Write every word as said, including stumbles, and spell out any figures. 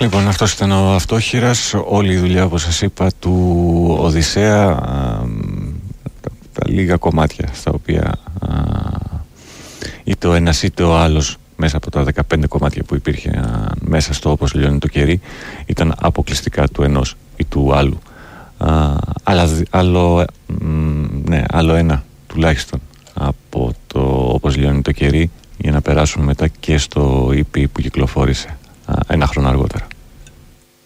Λοιπόν, αυτός ήταν ο Αυτόχειρας. Όλη η δουλειά, όπως σας είπα, του Οδυσσέα, α, τα, τα λίγα κομμάτια στα οποία α, είτε ο ένας είτε ο άλλος μέσα από τα δεκαπέντε κομμάτια που υπήρχε α, μέσα στο «Όπως λιώνει το κερί» ήταν αποκλειστικά του ενός ή του άλλου. Α, αλλά, άλλο, ναι, άλλο ένα τουλάχιστον από το «Όπως λιώνει το κερί» για να περάσουμε μετά και στο ι πι που κυκλοφόρησε α, ένα χρόνο αργότερα.